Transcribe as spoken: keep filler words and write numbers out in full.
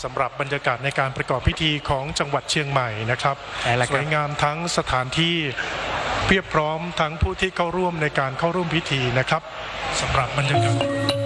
สำหรับบรรยากาศในการประกอบพิธีของจังหวัดเชียงใหม่นะครับสวยงามทั้งสถานที่เพียบพร้อมทั้งผู้ที่เข้าร่วมในการเข้าร่วมพิธีนะครับสำหรับบรรยากาศ